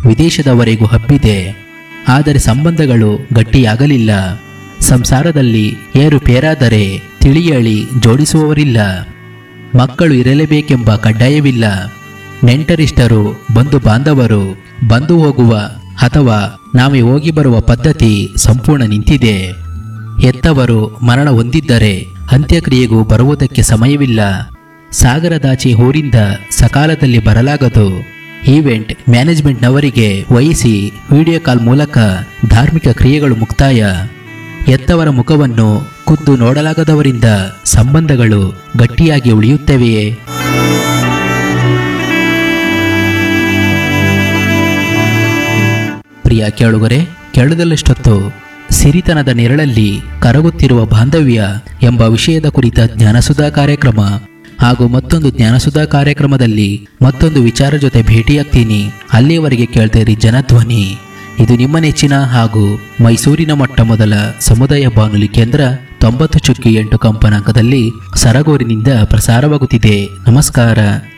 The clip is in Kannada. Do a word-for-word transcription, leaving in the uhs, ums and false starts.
ವಿದೇಶದವರೆಗೂ ಹಬ್ಬಿದೆ. ಆದರೆ ಸಂಬಂಧಗಳು ಗಟ್ಟಿಯಾಗಲಿಲ್ಲ. ಸಂಸಾರದಲ್ಲಿ ಏರುಪೇರಾದರೆ ತಿಳಿಯಳಿ ಜೋಡಿಸುವವರಿಲ್ಲ. ಮಕ್ಕಳು ಇರಲೇಬೇಕೆಂಬ ಕಡ್ಡಾಯವಿಲ್ಲ. ನೆಂಟರಿಷ್ಟರು, ಬಂಧು ಬಾಂಧವರು ಬಂದು ಹೋಗುವ ಅಥವಾ ನಾವೇ ಹೋಗಿ ಬರುವ ಪದ್ಧತಿ ಸಂಪೂರ್ಣ ನಿಂತಿದೆ. ಹೆತ್ತವರು ಮರಣ ಹೊಂದಿದ್ದರೆ ಅಂತ್ಯಕ್ರಿಯೆಗೂ ಬರುವುದಕ್ಕೆ ಸಮಯವಿಲ್ಲ. ಸಾಗರದಾಚೆ ಊರಿಂದ ಸಕಾಲದಲ್ಲಿ ಬರಲಾಗದು. ಈವೆಂಟ್ ಮ್ಯಾನೇಜ್ಮೆಂಟ್ನವರಿಗೆ ವಹಿಸಿ ವಿಡಿಯೋ ಕಾಲ್ ಮೂಲಕ ಧಾರ್ಮಿಕ ಕ್ರಿಯೆಗಳು ಮುಕ್ತಾಯ. ಹೆತ್ತವರ ಮುಖವನ್ನು ಖುದ್ದು ನೋಡಲಾಗದವರಿಂದ ಸಂಬಂಧಗಳು ಗಟ್ಟಿಯಾಗಿ ಉಳಿಯುತ್ತವೆಯೇ? ಪ್ರಿಯ ಕೇಳುಗರೆ, ಕೇಳದಲ್ಲಷ್ಟೊತ್ತು ಸಿರಿತನದ ನೆರಳಲ್ಲಿ ಕರಗುತ್ತಿರುವ ಬಾಂಧವ್ಯ ಎಂಬ ವಿಷಯದ ಕುರಿತ ಜ್ಞಾನಸುಧಾ ಕಾರ್ಯಕ್ರಮ ಹಾಗೂ ಮತ್ತೊಂದು ಜ್ಞಾನಸುಧಾ ಕಾರ್ಯಕ್ರಮದಲ್ಲಿ ಮತ್ತೊಂದು ವಿಚಾರ ಜೊತೆ ಭೇಟಿಯಾಗ್ತೀನಿ. ಅಲ್ಲಿಯವರೆಗೆ ಕೇಳ್ತೀರಿ ಜನಧ್ವನಿ. ಇದು ನಿಮ್ಮ ನೆಚ್ಚಿನ ಹಾಗೂ ಮೈಸೂರಿನ ಮೊಟ್ಟ ಮೊದಲ ಸಮುದಾಯ ಬಾನುಲಿ ಕೇಂದ್ರ ತೊಂಬತ್ತು ಚುಕ್ಕಿ ಎಂಟು ಕಂಪನಾಂಕದಲ್ಲಿ ಸರಗೂರಿನಿಂದ ಪ್ರಸಾರವಾಗುತ್ತಿದೆ. ನಮಸ್ಕಾರ.